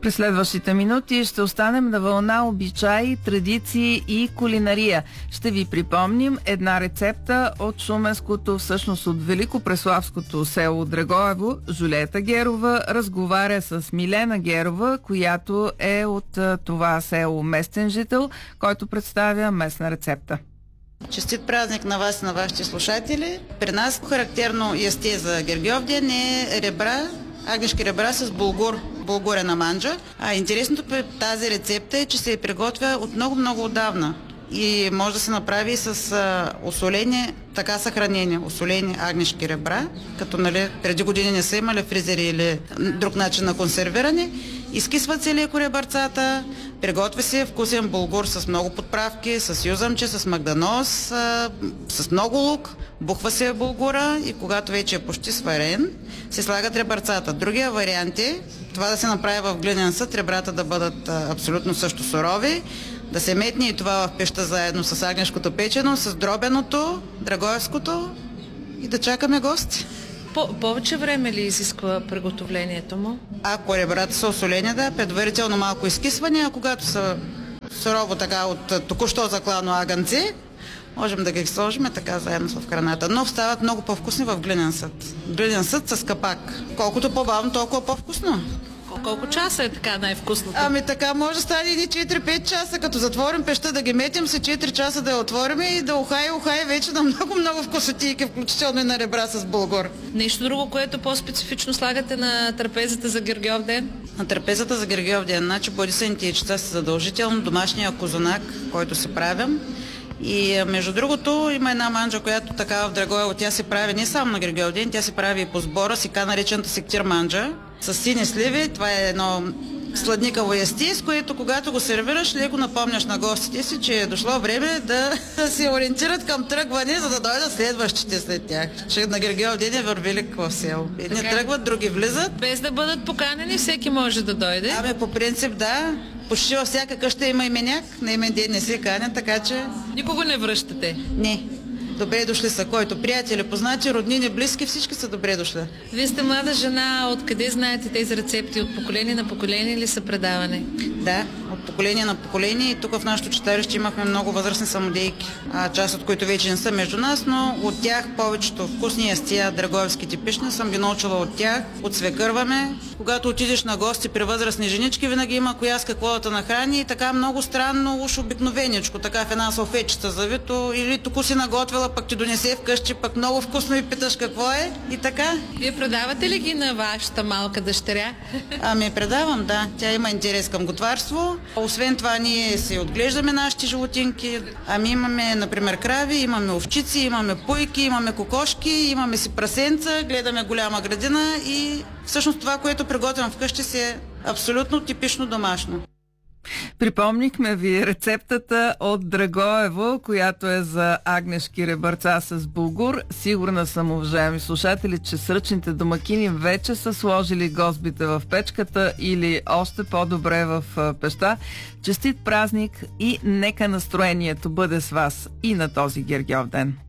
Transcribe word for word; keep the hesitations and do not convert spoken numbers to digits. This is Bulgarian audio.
През следващите минути ще останем на вълна обичаи, традиции и кулинария. Ще ви припомним една рецепта от шуменското, всъщност от великопреславското село Драгоево. Жулиета Герова разговаря с Милена Герова, която е от това село местен жител, който представя местна рецепта. Честит празник на вас и на вашите слушатели. При нас характерно ястие за Гергьовден е ребра, агнешки ребра с булгур, булгурена манджа. А интересното при тази рецепта е, че се приготвя от много-много отдавна и може да се направи с а, осолени, така съхранени, осолени агнешки ребра, като нали, преди години не са имали фризери или друг начин на консервиране. Изкисват се леко ребърцата, приготвя се вкусен булгур с много подправки, с юзъмче, с магданоз, а, с много лук. Бухва се булгура и когато вече е почти сварен, се слагат ребърцата. Другия вариант е това да се направи в глинен съд, ребрата да бъдат а, абсолютно също сурови, да се метне и това в пеща заедно с агнешкото печено, с дробеното, драгоевското и да чакаме гости. По- повече време ли изисква приготовлението му? Ако ребрата са осолени, да, предварително малко изкисване, а когато са сурово така от току-що заклано агънце, можем да ги сложим така заедно в храната. Но стават много по-вкусни в глинен съд. Глинен съд с капак. Колкото по-бавно, толкова по-вкусно. Колко часа е така най-вкусното? Ами така може да стане и четири-пет часа. Като затворим пеща да ги метим, се четири часа да я отворим и да ухае, ухае вече на много-много вкусотийки, включително и на ребра с булгур. Нещо друго, което по-специфично слагате на трапезата за Гергьовден? На трапезата за Гергьовден, значи бодисените яйчета са задължително, домашния козунак, който се правим. И между другото има една манджа, която така в Драгоево, тя се прави не само на Гергьовден, тя се прави и по сбора, сега наречената сектир манджа, с сини сливи. Това е едно сладникаво ястие, с което когато го сервираш, леко напомняш на гостите си, че е дошло време да се ориентират към тръгване, за да дойдат следващите след тях. Че на Гергьовден е вървелик в село. Едни тръгват, други влизат. Без да бъдат поканени, всеки може да дойде? Ами по принцип да. Почти във всяка къща има именяк, на имен ден не се канят, така че... Никого не връщате? Не. Добре дошли са, който приятели, познати, роднини, близки, всички са добре дошли. Вие сте млада жена, откъде знаете тези рецепти? От поколение на поколение или са предаване? Да, от поколение на поколение и тук в нашото читалище имахме много възрастни самодейки, а част от които вече не са между нас, но от тях повечето вкусни ястия, драгоевските пишни, съм ги научила от тях, от свекърваме. Когато отидеш на гости при възрастни женички, винаги има коя с какво да те нахрани и така много странно, уж обикновеничко, така в една салфетчица завито или току си наготвила, пък ти донесе вкъщи, пък много вкусно и питаш какво е и така. Вие предавате ли ги на вашата малка дъщеря? Ами предавам, да. Тя има интерес към готварство. Освен това ние си отглеждаме нашите животинки. Ами имаме, например, крави, имаме овчици, имаме пуйки, имаме кокошки, имаме си прасенца, гледаме голяма градина и всъщност това, което приготвям вкъщи, си е абсолютно типично домашно. Припомнихме ви рецептата от Драгоево, която е за агнешки ребърца с булгур. Сигурна съм, уважаеми слушатели, че сръчните домакини вече са сложили гозбите в печката или още по-добре в пеща. Честит празник и нека настроението бъде с вас и на този Гергьовден.